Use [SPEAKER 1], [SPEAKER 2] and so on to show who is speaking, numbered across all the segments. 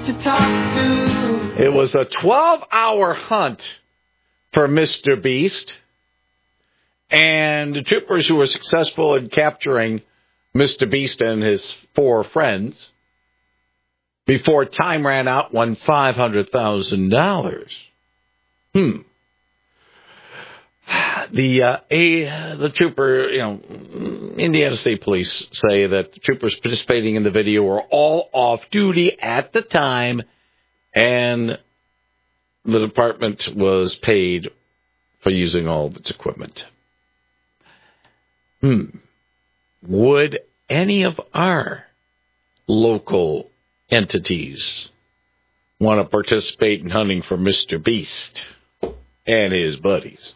[SPEAKER 1] to talk to.
[SPEAKER 2] It was a 12-hour hunt for Mr. Beast, and the troopers who were successful in capturing Mr. Beast and his 4 friends before time ran out won $500,000. The trooper, Indiana State Police say that the troopers participating in the video were all off duty at the time, and the department was paid for using all of its equipment. Would any of our local entities want to participate in hunting for Mr. Beast and his buddies?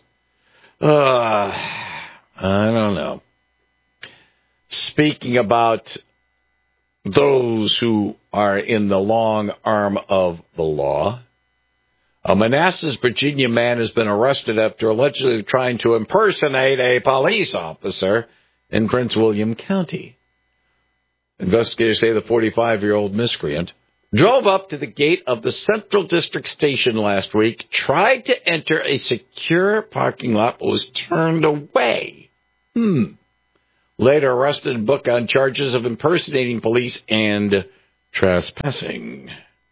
[SPEAKER 2] I don't know. Speaking about those who are in the long arm of the law, a Manassas, Virginia man has been arrested after allegedly trying to impersonate a police officer in Prince William County. Investigators say the 45-year-old miscreant drove up to the gate of the Central District Station last week, tried to enter a secure parking lot, but was turned away. Later arrested and booked on charges of impersonating police and trespassing.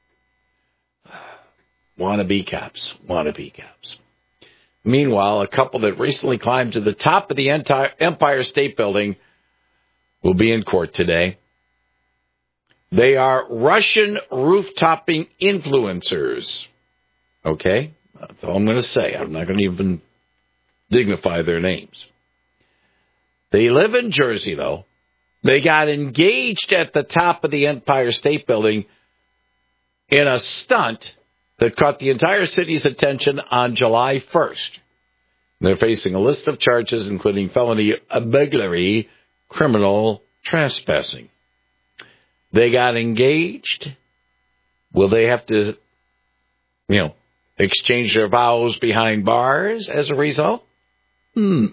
[SPEAKER 2] Wannabe cops. Meanwhile, a couple that recently climbed to the top of the Empire State Building will be in court today. They are Russian roof-topping influencers. Okay? That's all I'm going to say. I'm not going to even dignify their names. They live in Jersey, though. They got engaged at the top of the Empire State Building in a stunt that caught the entire city's attention on July 1st. They're facing a list of charges, including felony burglary, criminal trespassing. They got engaged. Will they have to, exchange their vows behind bars as a result? And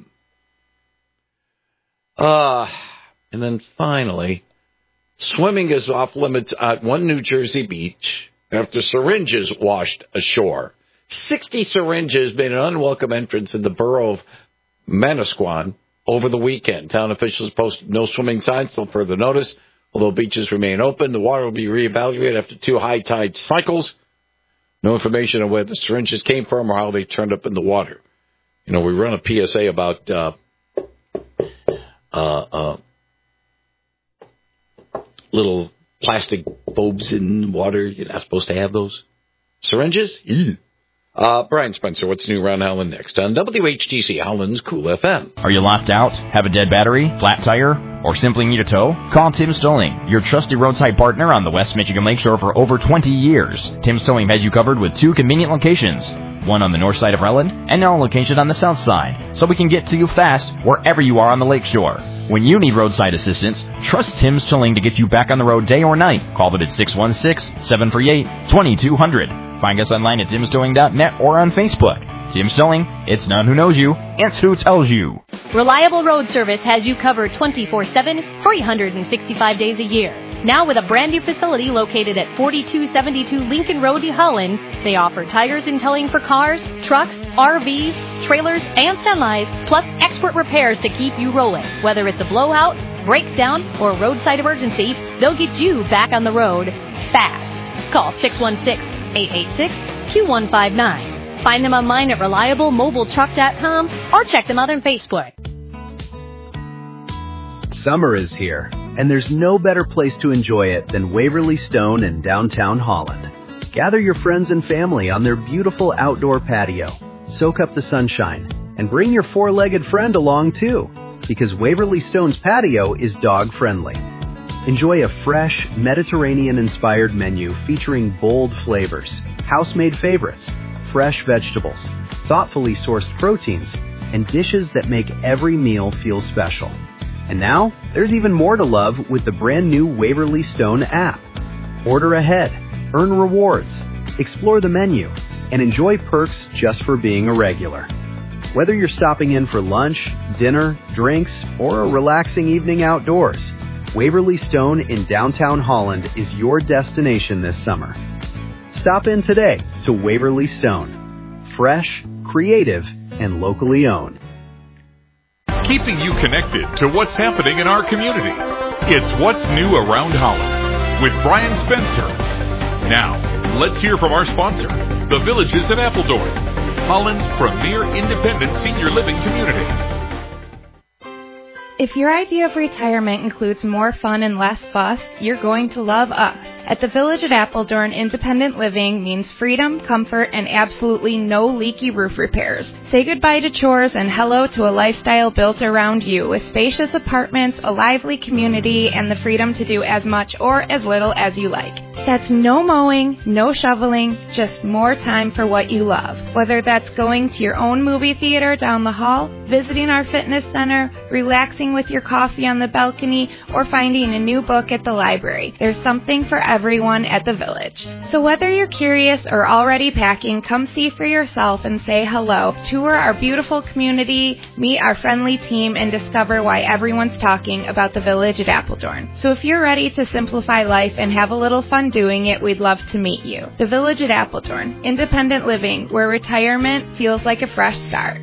[SPEAKER 2] then finally, swimming is off limits at one New Jersey beach after syringes washed ashore. 60 syringes made an unwelcome entrance in the borough of Manasquan over the weekend. Town officials posted no swimming signs till further notice. Although beaches remain open, the water will be reevaluated after 2 high tide cycles. No information on where the syringes came from or how they turned up in the water. We run a PSA about little plastic bulbs in water. You're not supposed to have those. Syringes? Brian Spencer, what's new around Howland next on WHTC Howland's Cool FM?
[SPEAKER 3] Are you locked out? Have a dead battery? Flat tire? Or simply need a tow? Call Tim's Towing, your trusted roadside partner on the West Michigan Lakeshore for over 20 years. Tim's Towing has you covered with 2 convenient locations, one on the north side of Relland and now located on the south side, so we can get to you fast wherever you are on the lakeshore. When you need roadside assistance, trust Tim's Towing to get you back on the road day or night. Call them at 616-738-2200. Find us online at timstowing.net or on Facebook. Tim's Towing, it's not who knows you, it's who tells you.
[SPEAKER 4] Reliable Road Service has you covered 24/7, 365 days a year. Now with a brand new facility located at 4272 Lincoln Road, Holland, they offer tires and towing for cars, trucks, RVs, trailers, and semis, plus expert repairs to keep you rolling. Whether it's a blowout, breakdown, or roadside emergency, they'll get you back on the road fast. Call 616-886-2159. Find them online at reliablemobiletruck.com or check them out on Facebook.
[SPEAKER 5] Summer is here, and there's no better place to enjoy it than Waverly Stone in downtown Holland. Gather your friends and family on their beautiful outdoor patio. Soak up the sunshine, and bring your 4-legged friend along too, because Waverly Stone's patio is dog-friendly. Enjoy a fresh, Mediterranean-inspired menu featuring bold flavors, house-made favorites, fresh vegetables, thoughtfully sourced proteins, and dishes that make every meal feel special. And now, there's even more to love with the brand new Waverly Stone app. Order ahead, earn rewards, explore the menu, and enjoy perks just for being a regular. Whether you're stopping in for lunch, dinner, drinks, or a relaxing evening outdoors, Waverly Stone in downtown Holland is your destination this summer. Stop in today to Waverly Stone. Fresh, creative, and locally owned.
[SPEAKER 6] Keeping you connected to what's happening in our community. It's What's New Around Holland with Brian Spencer. Now, let's hear from our sponsor, The Villages at Appledorn, Holland's premier independent senior living community.
[SPEAKER 7] If your idea of retirement includes more fun and less fuss, you're going to love us. At the Village at Appledorn, independent living means freedom, comfort, and absolutely no leaky roof repairs. Say goodbye to chores and hello to a lifestyle built around you with spacious apartments, a lively community, and the freedom to do as much or as little as you like. That's no mowing, no shoveling, just more time for what you love. Whether that's going to your own movie theater down the hall, visiting our fitness center, relaxing with your coffee on the balcony, or finding a new book at the library, there's something for everyone at the Village. So whether you're curious or already packing, come see for yourself and say hello. Tour our beautiful community, meet our friendly team, and discover why everyone's talking about the Village at Appledorn. So if you're ready to simplify life and have a little fun doing it, we'd love to meet you. The Village at Appledorn, independent living, where retirement feels like a fresh start.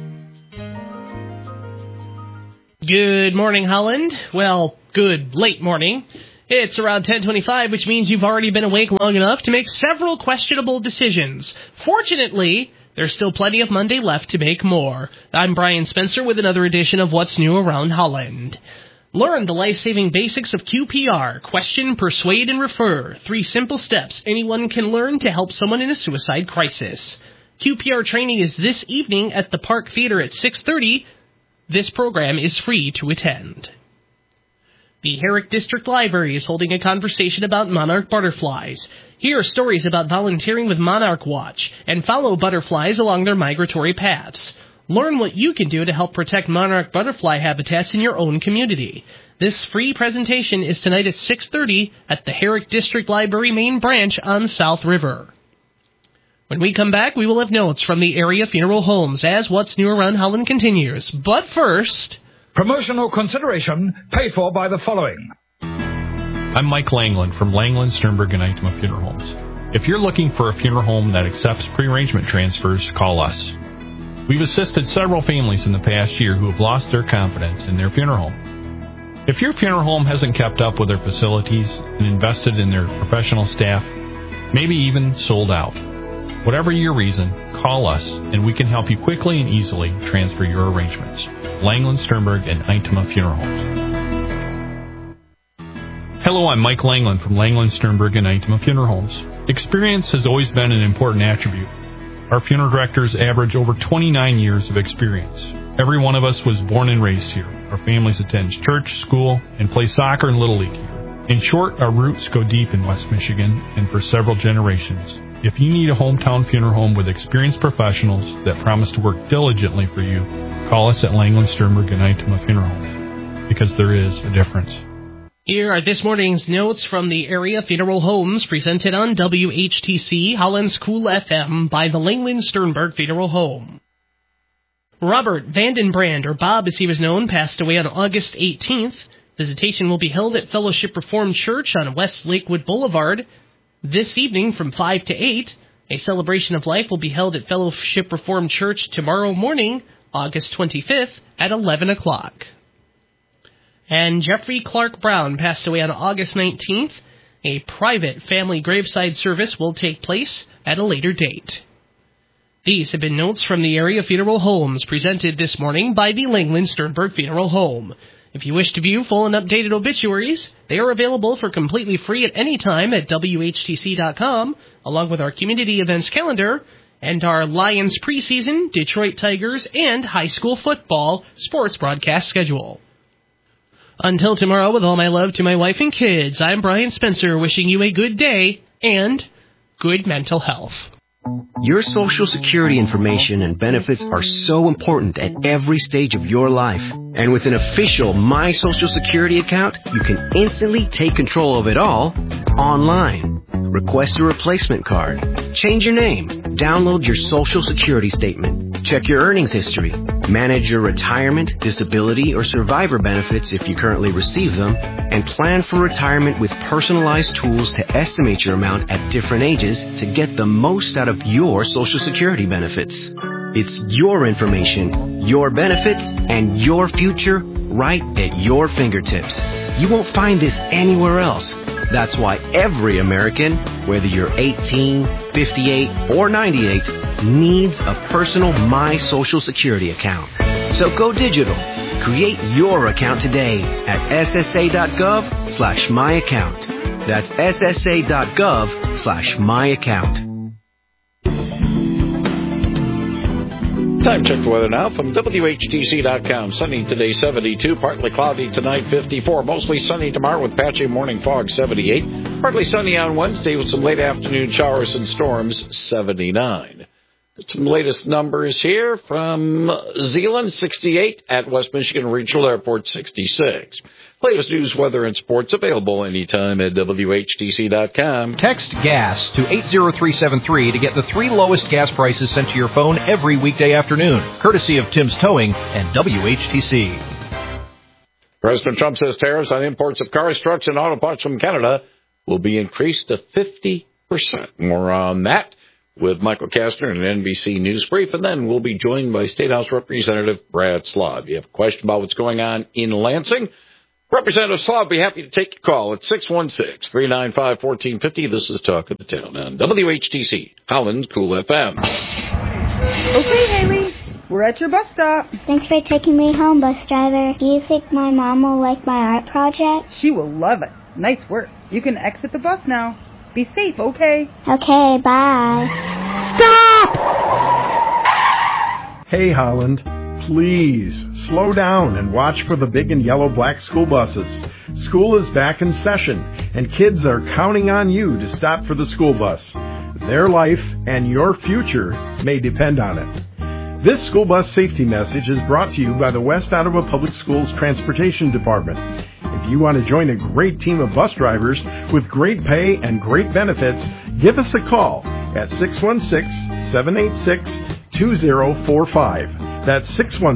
[SPEAKER 8] Good morning, Holland. Well, good late morning. It's around 10:25, which means you've already been awake long enough to make several questionable decisions. Fortunately, there's still plenty of Monday left to make more. I'm Brian Spencer with another edition of What's New Around Holland. Learn the life-saving basics of QPR. Question, persuade, and refer. 3 simple steps anyone can learn to help someone in a suicide crisis. QPR training is this evening at the Park Theater at 6:30. This program is free to attend. The Herrick District Library is holding a conversation about monarch butterflies. Hear stories about volunteering with Monarch Watch and follow butterflies along their migratory paths. Learn what you can do to help protect monarch butterfly habitats in your own community. This free presentation is tonight at 6:30 at the Herrick District Library main branch on South River. When we come back, we will have notes from the area funeral homes as What's New Around Holland continues. But first...
[SPEAKER 9] Promotional consideration paid for by the following.
[SPEAKER 10] I'm Mike Langland from Langland, Sternberg, and Itema Funeral Homes. If you're looking for a funeral home that accepts pre-arrangement transfers, call us. We've assisted several families in the past year who have lost their confidence in their funeral home. If your funeral home hasn't kept up with their facilities and invested in their professional staff, maybe even sold out, whatever your reason, call us and we can help you quickly and easily transfer your arrangements. Langland, Sternberg, and Itema Funeral Homes. Hello, I'm Mike Langland from Langland, Sternberg, and Itema Funeral Homes. Experience has always been an important attribute. Our funeral directors average over 29 years of experience. Every one of us was born and raised here. Our families attend church, school, and play soccer and Little League here. In short, our roots go deep in West Michigan and for several generations. If you need a hometown funeral home with experienced professionals that promise to work diligently for you, call us at Langland, Sternberg, and Itema Funeral Homes, because there is a difference.
[SPEAKER 8] Here are this morning's notes from the area funeral homes presented on WHTC Holland's Cool FM by the Langland Sternberg Funeral Home. Robert Vandenbrand, or Bob as he was known, passed away on August 18th. Visitation will be held at Fellowship Reformed Church on West Lakewood Boulevard. This evening from 5 to 8, a celebration of life will be held at Fellowship Reformed Church tomorrow morning, August 25th, at 11 o'clock. And Jeffrey Clark Brown passed away on August 19th. A private family graveside service will take place at a later date. These have been notes from the area funeral homes presented this morning by the Langland Sternberg Funeral Home. If you wish to view full and updated obituaries, they are available for completely free at any time at WHTC.com, along with our community events calendar and our Lions preseason, Detroit Tigers, and high school football sports broadcast schedule. Until tomorrow, with all my love to my wife and kids, I'm Brian Spencer, wishing you a good day and good mental health.
[SPEAKER 11] Your Social Security information and benefits are so important at every stage of your life. And with an official My Social Security account, you can instantly take control of it all online. Request a replacement card, change your name, download your Social Security statement, check your earnings history, Manage your retirement, disability, or survivor benefits if you currently receive them, and plan for retirement with personalized tools to estimate your amount at different ages to get the most out of your Social Security benefits. It's your information, your benefits, and your future right at your fingertips. You won't find this anywhere else. That's why every American, whether you're 18, 58, or 98, needs a personal My Social Security account. So go digital. Create your account today at ssa.gov/myaccount. That's ssa.gov/myaccount.
[SPEAKER 2] Time check the weather now from WHTC.com. Sunny today, 72. Partly cloudy tonight, 54. Mostly sunny tomorrow with patchy morning fog, 78. Partly sunny on Wednesday with some late afternoon showers and storms, 79. Some latest numbers here from Zeeland, 68. At West Michigan Regional Airport, 66. Latest news, weather, and sports available anytime at WHTC.com.
[SPEAKER 12] Text GAS to 80373 to get the 3 lowest gas prices sent to your phone every weekday afternoon, courtesy of Tim's Towing and WHTC.
[SPEAKER 2] President Trump says tariffs on imports of cars, trucks, and auto parts from Canada will be increased to 50%. More on that with Michael Kastner in an NBC News Brief, and then we'll be joined by State House Representative Brad Slaw. If you have a question about what's going on in Lansing, Representative Slaw will be happy to take your call at 616-395-1450. This is Talk of the Town on WHTC, Holland's Cool FM.
[SPEAKER 13] Okay, Haley, we're at your bus stop.
[SPEAKER 14] Thanks for taking me home, bus driver. Do you think my mom will like my art project?
[SPEAKER 13] She will love it. Nice work. You can exit the bus now. Be safe, okay?
[SPEAKER 14] Okay, bye.
[SPEAKER 13] Stop!
[SPEAKER 15] Hey, Holland. Please, slow down and watch for the big and yellow black school buses. School is back in session, and kids are counting on you to stop for the school bus. Their life and your future may depend on it. This school bus safety message is brought to you by the West Ottawa Public Schools Transportation Department. If you want to join a great team of bus drivers with great pay and great benefits, give us a call at 616-786-2045. That's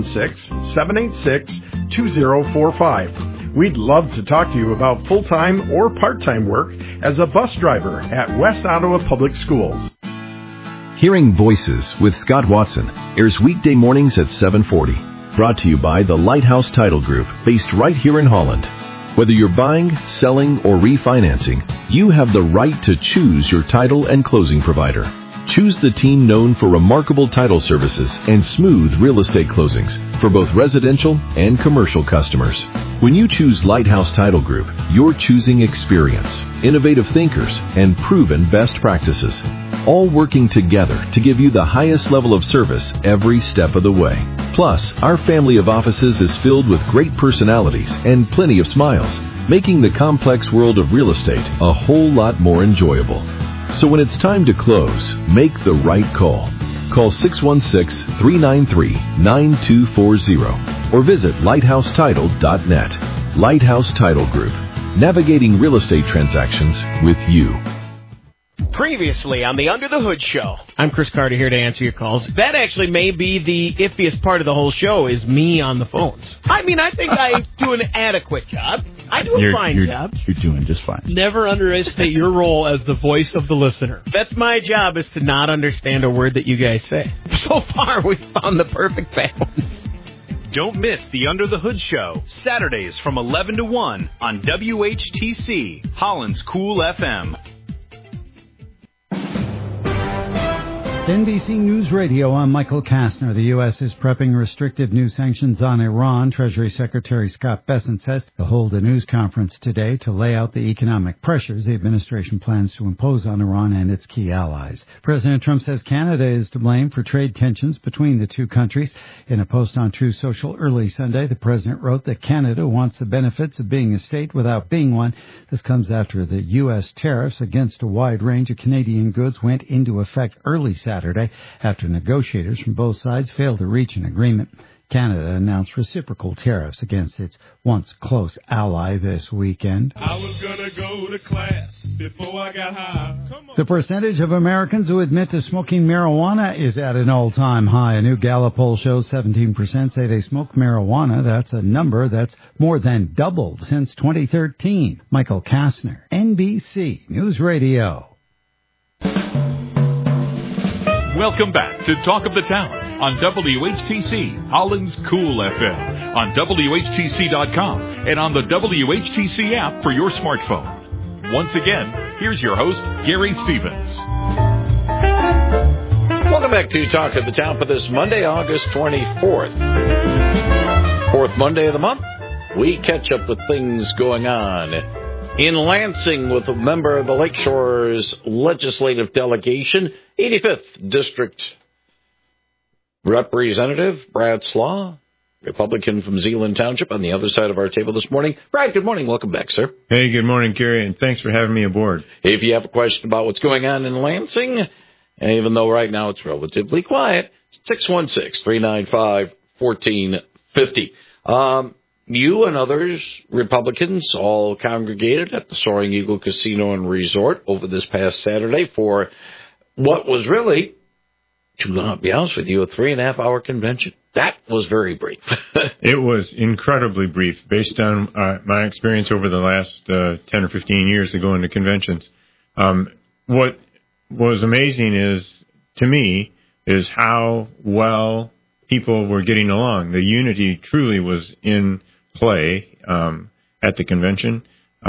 [SPEAKER 15] 616-786-2045. We'd love to talk to you about full-time or part-time work as a bus driver at West Ottawa Public Schools.
[SPEAKER 16] Hearing Voices with Scott Watson airs weekday mornings at 7:40. Brought to you by the Lighthouse Title Group, based right here in Holland. Whether you're buying, selling, or refinancing, you have the right to choose your title and closing provider. Choose the team known for remarkable title services and smooth real estate closings for both residential and commercial customers. When you choose Lighthouse Title Group, you're choosing experience, innovative thinkers, and proven best practices, all working together to give you the highest level of service every step of the way. Plus, our family of offices is filled with great personalities and plenty of smiles, making the complex world of real estate a whole lot more enjoyable. So when it's time to close, make the right call. Call 616-393-9240 or visit lighthousetitle.net. Lighthouse Title Group, navigating real estate transactions with you.
[SPEAKER 17] Previously on the Under the Hood Show. I'm Chris Carter here to answer your calls. That actually may be the iffiest part of the whole show is me on the phones. I mean, I think I do an adequate job. I do a fine job.
[SPEAKER 18] You're doing just fine.
[SPEAKER 17] Never underestimate your role as the voice of the listener. That's my job, is to not understand a word that you guys say. So far, we've found the perfect balance.
[SPEAKER 19] Don't miss the Under the Hood Show, Saturdays from 11 to 1 on WHTC, Holland's Cool FM.
[SPEAKER 20] NBC News Radio, I'm Michael Kastner. The U.S. is prepping restrictive new sanctions on Iran. Treasury Secretary Scott Bessent says he'll hold a news conference today to lay out the economic pressures the administration plans to impose on Iran and its key allies. President Trump says Canada is to blame for trade tensions between the two countries. In a post on Truth Social early Sunday, the president wrote that Canada wants the benefits of being a state without being one. This comes after the U.S. tariffs against a wide range of Canadian goods went into effect early Saturday after negotiators from both sides failed to reach an agreement. Canada announced reciprocal tariffs against its once close ally this weekend.
[SPEAKER 1] I was gonna go to class before I got high.
[SPEAKER 20] The percentage of Americans who admit to smoking marijuana is at an all-time high. A new Gallup poll shows 17% say they smoke marijuana. That's a number that's more than doubled since 2013. Michael Kastner, NBC News Radio.
[SPEAKER 6] Welcome back to Talk of the Town on WHTC, Holland's Cool FM, on WHTC.com, and on the WHTC app for your smartphone. Once again, here's your host, Gary Stevens.
[SPEAKER 2] Welcome back to Talk of the Town for this Monday, August 24th. Fourth Monday of the month. We catch up with things going on in Lansing with a member of the Lakeshore's legislative delegation, 85th District Representative Brad Slaw, Republican from Zeeland Township, on the other side of our table this morning. Brad, good morning. Welcome back, sir.
[SPEAKER 18] Hey, good morning, Gary, and thanks for having me aboard.
[SPEAKER 2] If you have a question about what's going on in Lansing, even though right now it's relatively quiet, 616-395-1450. You and others, Republicans, all congregated at the Soaring Eagle Casino and Resort over this past Saturday for what was really, to be honest with you, a 3.5-hour convention. That was very brief.
[SPEAKER 18] It was incredibly brief, based on my experience over the last 10 or 15 years of going to conventions. What was amazing to me, is how well people were getting along. The unity truly was in play at the convention.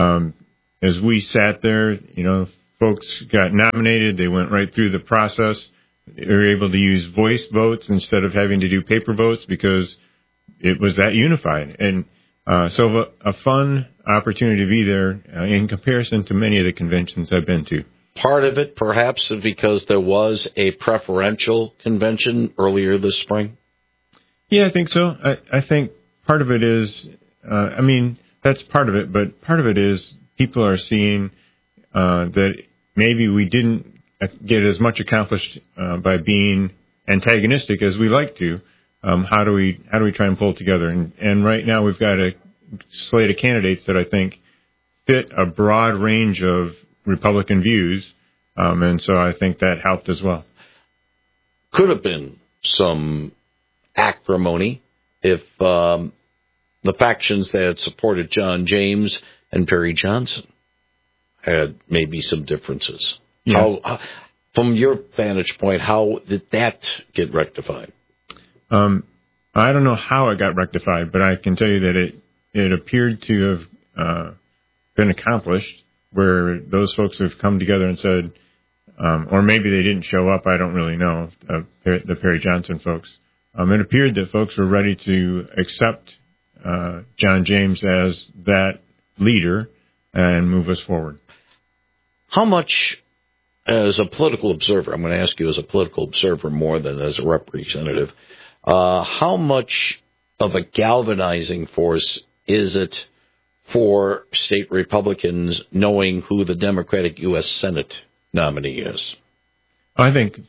[SPEAKER 18] As we sat there, folks got nominated. They went right through the process. They were able to use voice votes instead of having to do paper votes because it was that unified. And so a fun opportunity to be there in comparison to many of the conventions I've been to.
[SPEAKER 2] Part of it, perhaps, is because there was a preferential convention earlier this spring?
[SPEAKER 18] Yeah, I think so. I think part of it is, that's part of it, but part of it is people are seeing that maybe we didn't get as much accomplished by being antagonistic as we like to. How do we try and pull together? And right now we've got a slate of candidates that I think fit a broad range of Republican views, and so I think that helped as well.
[SPEAKER 2] Could have been some acrimony if the factions that had supported John James and Perry Johnson had maybe some differences. Yeah. How, from your vantage point, how did that get rectified?
[SPEAKER 18] I don't know how it got rectified, but I can tell you that it appeared to have been accomplished, where those folks have come together and said, or maybe they didn't show up, I don't really know, the Perry Johnson folks. It appeared that folks were ready to accept John James as that leader and move us forward.
[SPEAKER 2] How much, as a political observer, I'm going to ask you as a political observer more than as a representative, how much of a galvanizing force is it for state Republicans knowing who the Democratic U.S. Senate nominee is?
[SPEAKER 18] I think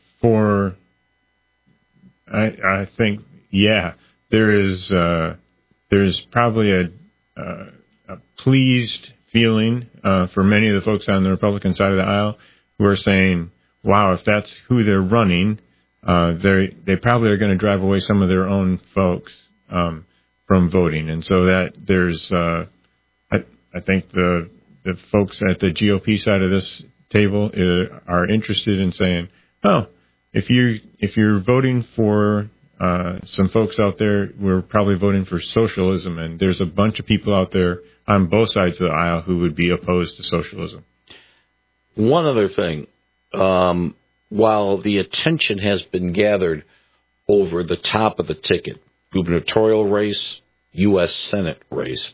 [SPEAKER 18] there's probably a pleased feeling for many of the folks on the Republican side of the aisle who are saying, wow, if that's who they're running, they probably are going to drive away some of their own folks from voting. And so that there's I think the folks at the GOP side of this table are interested in saying, oh, if you're voting for some folks out there, we're probably voting for socialism, and there's a bunch of people out there on both sides of the aisle who would be opposed to socialism.
[SPEAKER 2] One other thing, while the attention has been gathered over the top of the ticket, gubernatorial race, U.S. Senate race,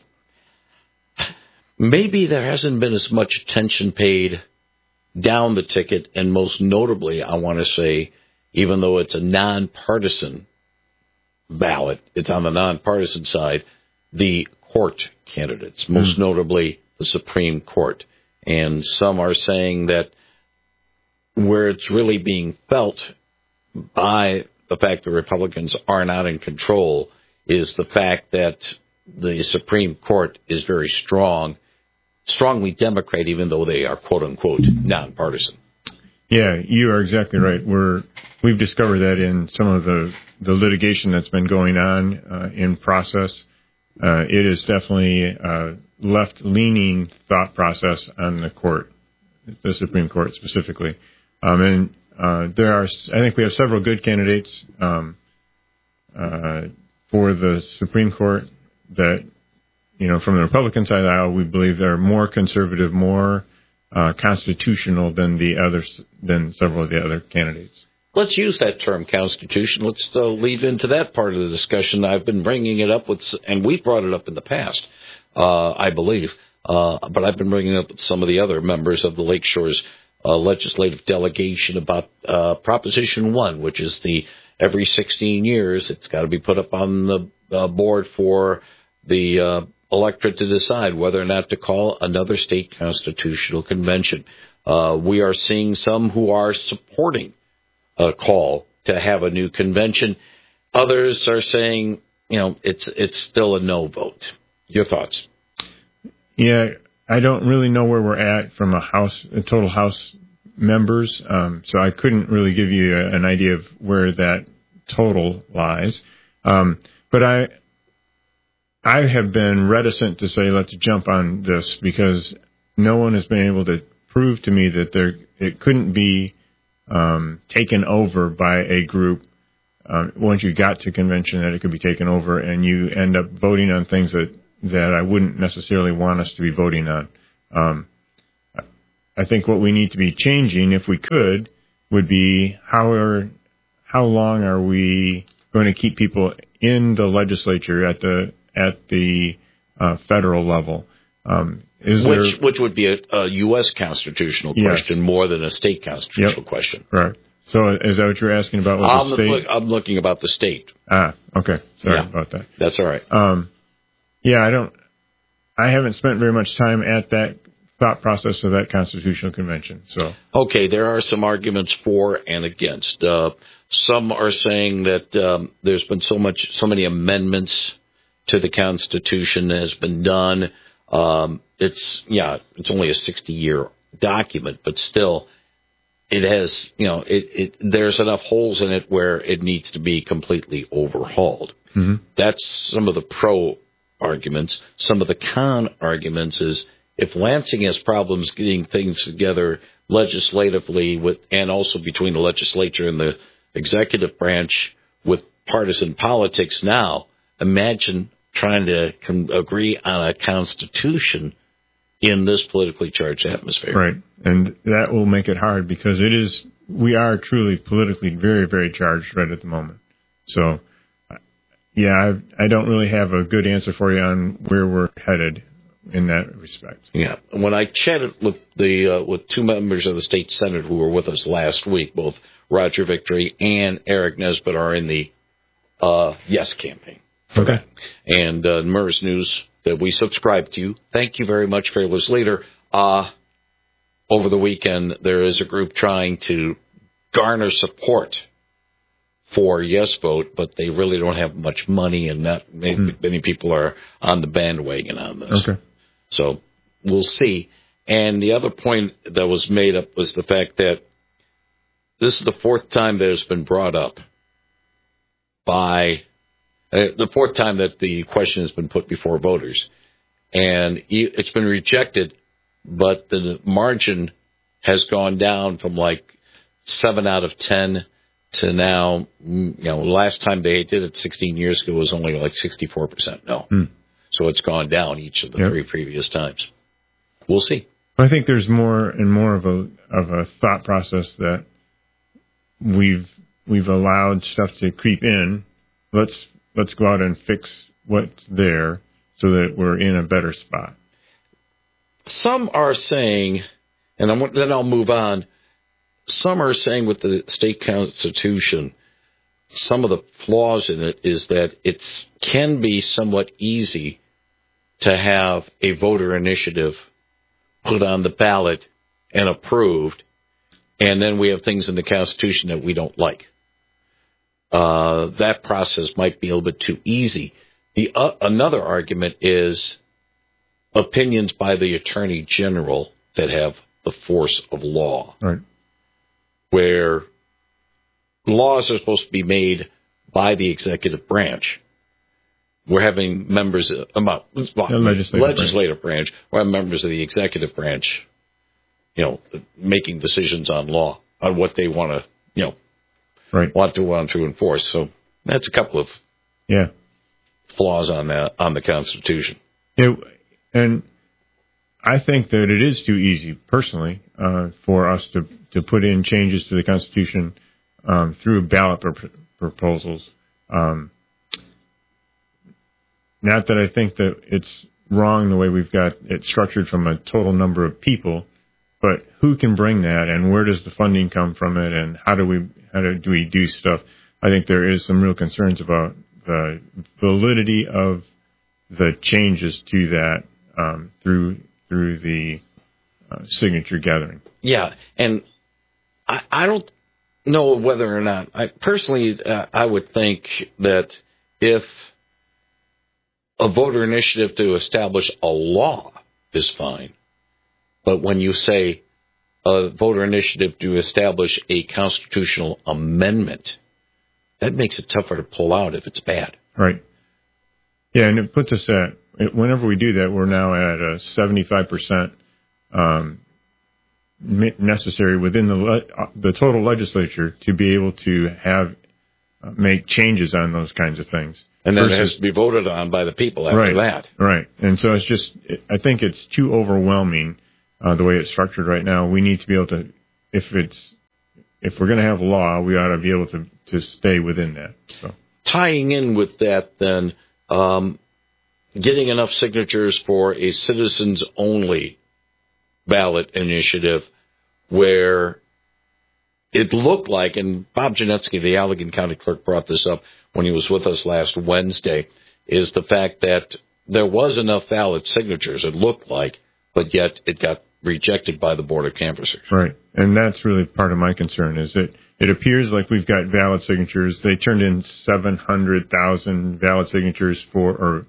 [SPEAKER 2] maybe there hasn't been as much attention paid down the ticket, and most notably, I want to say, even though it's a nonpartisan ballot, it's on the nonpartisan side, the court candidates, most notably the Supreme Court. And some are saying that where it's really being felt by the fact that Republicans are not in control is the fact that the Supreme Court is very strongly Democrat, even though they are, quote-unquote, nonpartisan.
[SPEAKER 18] Yeah, you are exactly right. We've discovered that in some of the litigation that's been going on in process. It is definitely a left-leaning thought process on the court, the Supreme Court specifically. I think we have several good candidates for the Supreme Court that, from the Republican side of the aisle, we believe they're more conservative, more constitutional than several of the other candidates.
[SPEAKER 2] Let's use that term, constitution. Let's lead into that part of the discussion. I've been bringing it up and we've brought it up in the past, I believe, but I've been bringing it up with some of the other members of the Lakeshore's legislative delegation about Proposition 1, which is every 16 years, it's got to be put up on the board for the electorate to decide whether or not to call another state constitutional convention. We are seeing some who are supporting a call to have a new convention. Others are saying, it's still a no vote. Your thoughts?
[SPEAKER 18] Yeah, I don't really know where we're at from a total House members, so I couldn't really give you an idea of where that total lies. But I have been reticent to say let's jump on this because no one has been able to prove to me that it couldn't be taken over by a group once you got to convention, that it could be taken over and you end up voting on things that I wouldn't necessarily want us to be voting on. I think what we need to be changing, if we could, would be how long are we going to keep people in the legislature at the federal level?
[SPEAKER 2] Which would be a U.S. constitutional question more than a state constitutional question.
[SPEAKER 18] Right. So is that what you're asking about with the state?
[SPEAKER 2] I'm looking about the state.
[SPEAKER 18] Okay. Sorry about that.
[SPEAKER 2] That's all right.
[SPEAKER 18] I haven't spent very much time at that thought process of that constitutional convention. So
[SPEAKER 2] okay, there are some arguments for and against. Some are saying that there's been so many amendments to the Constitution that has been done. It's only a 60-year document, but still, it has, there's enough holes in it where it needs to be completely overhauled.
[SPEAKER 18] Mm-hmm.
[SPEAKER 2] That's some of the pro arguments. Some of the con arguments is if Lansing has problems getting things together legislatively and also between the legislature and the executive branch with partisan politics now, imagine trying to agree on a constitution in this politically charged atmosphere.
[SPEAKER 18] Right. And that will make it hard because we are truly politically very, very charged right at the moment. So, I don't really have a good answer for you on where we're headed in that respect.
[SPEAKER 2] Yeah. When I chatted with with two members of the state Senate who were with us last week, both Roger Victory and Eric Nesbitt are in the Yes campaign.
[SPEAKER 18] Okay.
[SPEAKER 2] And MERS News that we subscribe to. Thank you very much, Fearless Leader. Over the weekend, there is a group trying to garner support for Yes vote, but they really don't have much money, and not many people are on the bandwagon on this.
[SPEAKER 18] Okay.
[SPEAKER 2] So we'll see. And the other point that was made up was the fact that this is the fourth time that it's been brought up the fourth time that the question has been put before voters. And it's been rejected, but the margin has gone down from like 7 out of 10 to now, last time they did it 16 years ago was only like 64% no. So it's gone down each of the three previous times. We'll see.
[SPEAKER 18] I think there's more and more of a thought process that we've allowed stuff to creep in. Let's go out and fix what's there so that we're in a better spot.
[SPEAKER 2] Some are saying, and then I'll move on, some are saying with the state constitution, some of the flaws in it is that it can be somewhat easy to have a voter initiative put on the ballot and approved, and then we have things in the Constitution that we don't like. that process might be a little bit too easy. Another argument is opinions by the Attorney General that have the force of law,
[SPEAKER 18] right,
[SPEAKER 2] where laws are supposed to be made by the executive branch. We're having members of legislative branch. We're having members of the executive branch, making decisions on law, on what they want to, want to enforce. So that's a couple of flaws on the Constitution.
[SPEAKER 18] And I think that it is too easy, personally, for us to put in changes to the Constitution through ballot proposals. Not that I think that it's wrong the way we've got it structured from a total number of people, but who can bring that, and where does the funding come from it, and how do we do stuff? I think there is some real concerns about the validity of the changes to that through the signature gathering.
[SPEAKER 2] Yeah, and I don't know whether or not I would think that if a voter initiative to establish a law is fine, but when you say a voter initiative to establish a constitutional amendment, that makes it tougher to pull out if it's bad.
[SPEAKER 18] Right. Yeah, and it puts us at, whenever we do that, we're now at a 75% necessary within the total legislature to be able to make changes on those kinds of things.
[SPEAKER 2] And then it has to be voted on by the people after that.
[SPEAKER 18] Right. And so I think it's too overwhelming the way it's structured right now. We need to be able to, if we're going to have law, we ought to be able to stay within that. So.
[SPEAKER 2] Tying in with that, then, getting enough signatures for a citizens-only ballot initiative where it looked like, and Bob Janetsky, the Allegan County Clerk, brought this up when he was with us last Wednesday, is the fact that there was enough valid signatures, it looked like, but yet it got rejected by the Board of Canvassers.
[SPEAKER 18] Right, and that's really part of my concern, is that it appears like we've got valid signatures. They turned in 700,000 valid signatures for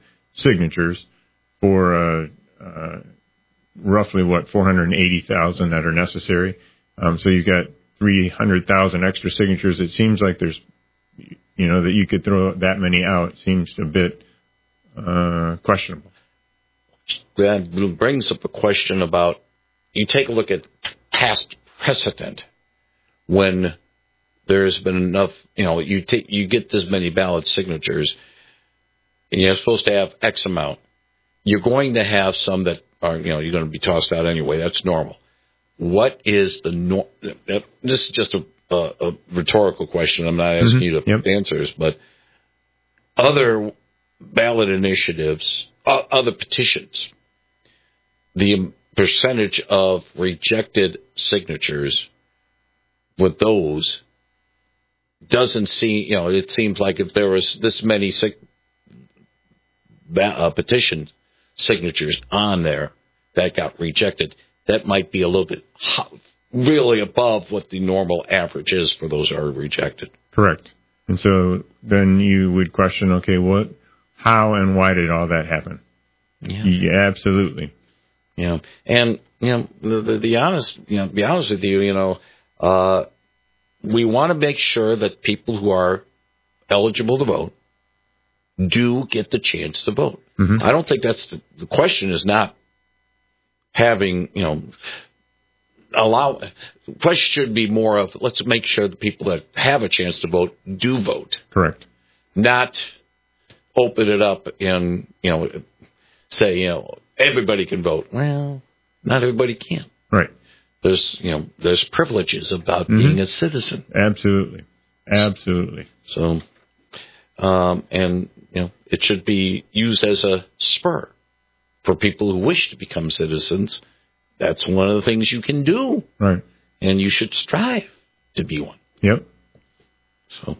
[SPEAKER 18] roughly, 480,000 that are necessary. So you've got 300,000 extra signatures. It seems like there's, that you could throw that many out. It seems a bit questionable.
[SPEAKER 2] That brings up a question about, you take a look at past precedent when there's been enough, you get this many ballot signatures and you're supposed to have X amount. You're going to have some that are, you're going to be tossed out anyway. That's normal. What is the this is just a rhetorical question. I'm not asking you to answers, but other ballot initiatives, other petitions, the percentage of rejected signatures with those doesn't seem, it seems like if there was this many petition signatures on there that got rejected, that might be a little bit really above what the normal average is for those that are rejected.
[SPEAKER 18] Correct. And so then you would question, okay, how and why did all that happen? Yeah, absolutely.
[SPEAKER 2] And to be honest with you, we want to make sure that people who are eligible to vote do get the chance to vote. Mm-hmm. I don't think that's the question. Is not having, the question should be more of, let's make sure the people that have a chance to vote do vote.
[SPEAKER 18] Correct.
[SPEAKER 2] Not open it up and, say, everybody can vote. Well, not everybody can.
[SPEAKER 18] Right.
[SPEAKER 2] There's privileges about being a citizen.
[SPEAKER 18] Absolutely.
[SPEAKER 2] So, it should be used as a spur for people who wish to become citizens. That's one of the things you can do.
[SPEAKER 18] Right.
[SPEAKER 2] And you should strive to be one.
[SPEAKER 18] Yep.
[SPEAKER 2] So,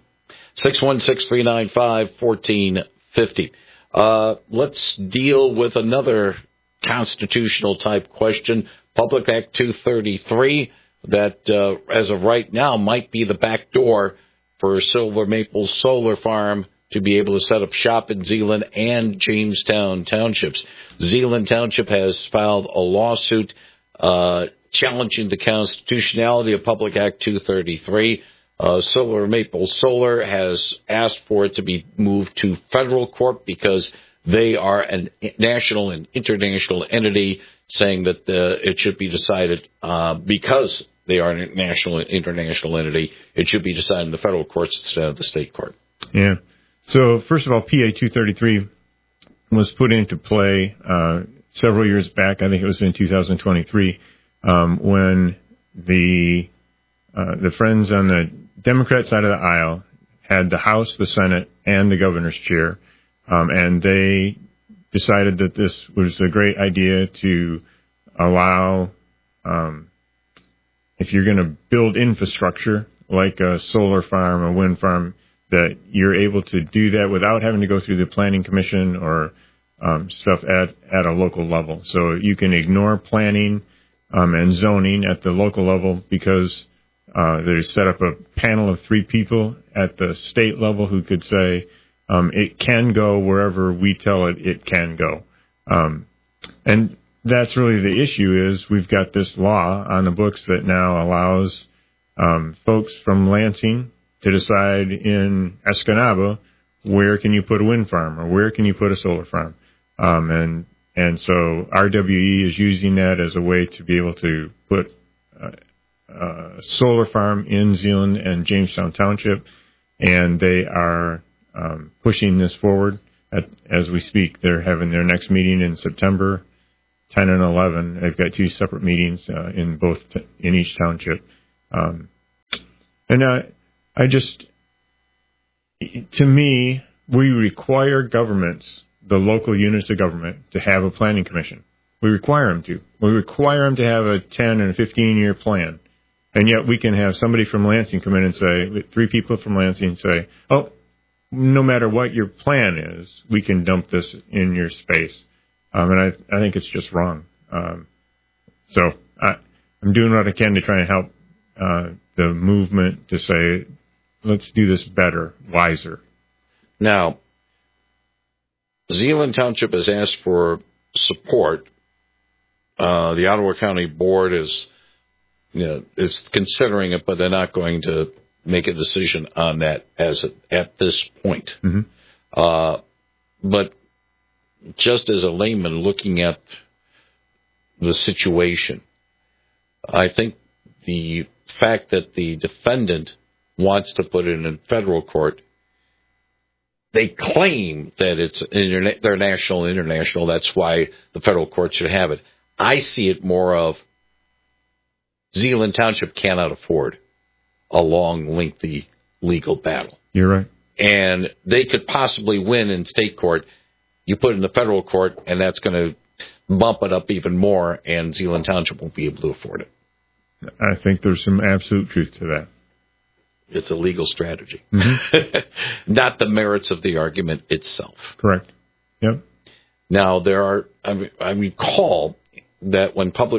[SPEAKER 2] 616-395-1450. Let's deal with another constitutional type question. Public Act 233 that, as of right now, might be the back door for Silver Maple Solar Farm to be able to set up shop in Zeeland and Jamestown Townships. Zeeland Township has filed a lawsuit challenging the constitutionality of Public Act 233. Silver Maple Solar has asked for it to be moved to federal court because they are a national and international entity, saying that it should be decided because they are a national and international entity. It should be decided in the federal courts instead of the state court.
[SPEAKER 18] Yeah. So first of all, PA 233 was put into play several years back. I think it was in 2023 when the friends on the Democrat side of the aisle had the House, the Senate, and the governor's chair, and they decided that this was a great idea to allow, if you're going to build infrastructure like a solar farm, a wind farm, that you're able to do that without having to go through the planning commission or stuff at a local level. So you can ignore planning and zoning at the local level because they set up a panel of 3 people at the state level who could say it can go wherever we tell it can go. And that's really the issue is we've got this law on the books that now allows folks from Lansing to decide in Escanaba where can you put a wind farm or where can you put a solar farm. And so RWE is using that as a way to be able to put a solar farm in Zeeland and Jamestown Township, and they are pushing this forward as we speak. They're having their next meeting in September 10 and 11. They've got 2 separate meetings in each township. To me, we require governments, the local units of government, to have a planning commission. We require them to. We require them to have a 10 and 15-year plan. And yet we can have somebody from Lansing come in and say, 3 people from Lansing say, oh, no matter what your plan is, we can dump this in your space. And I think it's just wrong. So I'm doing what I can to try and help the movement to say, let's do this better, wiser.
[SPEAKER 2] Now, Zeeland Township has asked for support. The Ottawa County Board is considering it, but they're not going to make a decision on that at this point.
[SPEAKER 18] Mm-hmm.
[SPEAKER 2] But just as a layman looking at the situation, I think the fact that the defendant wants to put it in federal court, they claim that it's they're national and international. That's why the federal court should have it. I see it more of Zeeland Township cannot afford a long, lengthy legal battle.
[SPEAKER 18] You're right.
[SPEAKER 2] And they could possibly win in state court. You put it in the federal court, and that's going to bump it up even more, and Zeeland Township won't be able to afford it.
[SPEAKER 18] I think there's some absolute truth to that.
[SPEAKER 2] It's a legal strategy,
[SPEAKER 18] mm-hmm.
[SPEAKER 2] not the merits of the argument itself.
[SPEAKER 18] Correct. Yep.
[SPEAKER 2] Now I recall that when PA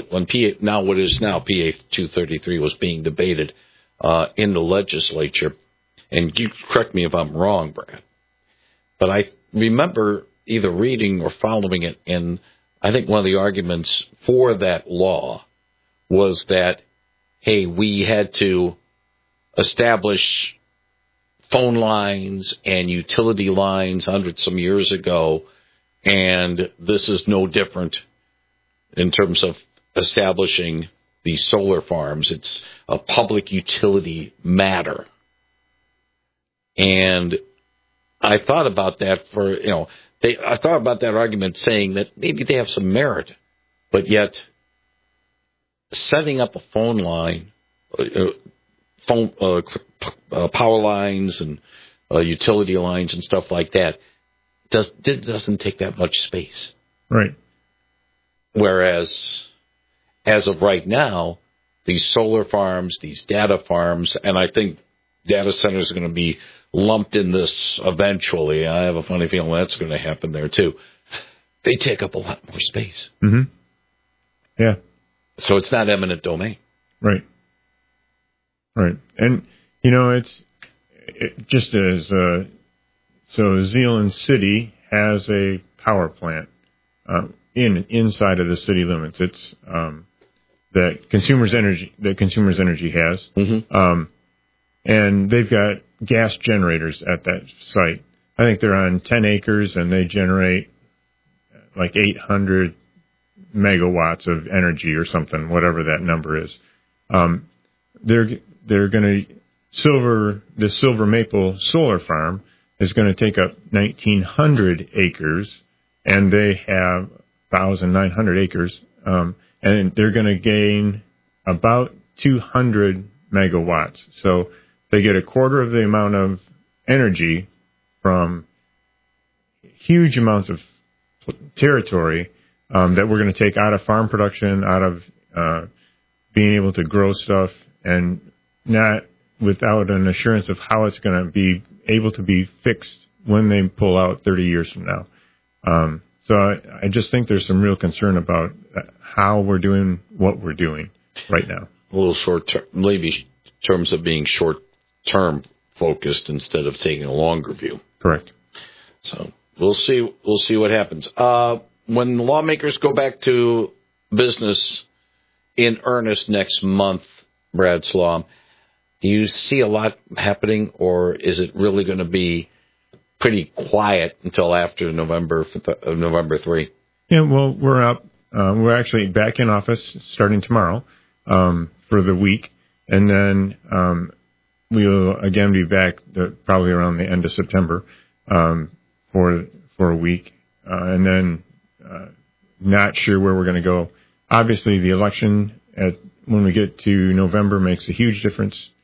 [SPEAKER 2] 233 was being debated in the legislature, and you correct me if I'm wrong, Brad, but I remember either reading or following it, and I think one of the arguments for that law was that, hey, we had to establish phone lines and utility lines some years ago, and this is no different in terms of establishing these solar farms. It's a public utility matter. And I thought about that I thought about that argument saying that maybe they have some merit, but yet setting up a phone line, power lines and utility lines and stuff like that doesn't take that much space.
[SPEAKER 18] Right.
[SPEAKER 2] Whereas, as of right now, these solar farms, these data farms, and I think data centers are going to be lumped in this eventually. I have a funny feeling that's going to happen there too. They take up a lot more space.
[SPEAKER 18] Mm-hmm. Yeah.
[SPEAKER 2] So it's not eminent domain.
[SPEAKER 18] Right. Right. And, Zeeland City has a power plant inside of the city limits. It's that Consumers Energy has, and they've got gas generators at that site. I think they're on 10 acres, and they generate like 800 megawatts of energy or something, whatever that number is. They're going to the Silver Maple Solar Farm is going to take up 1,900 acres, and they have 1,900 acres, and they're going to gain about 200 megawatts. So they get a quarter of the amount of energy from huge amounts of territory that we're going to take out of farm production, out of being able to grow stuff, and not without an assurance of how it's going to be able to be fixed when they pull out 30 years from now. So I just think there's some real concern about how we're doing what we're doing right now.
[SPEAKER 2] A little short-term, maybe in terms of being short-term focused instead of taking a longer view.
[SPEAKER 18] Correct.
[SPEAKER 2] So we'll see what happens. When the lawmakers go back to business in earnest next month, Brad Slom, do you see a lot happening, or is it really going to be pretty quiet until after November 3?
[SPEAKER 18] Yeah, well, we're up. We're actually back in office starting tomorrow for the week, and then we'll again be back probably around the end of September for a week, and then not sure where we're going to go. Obviously, the election when we get to November makes a huge difference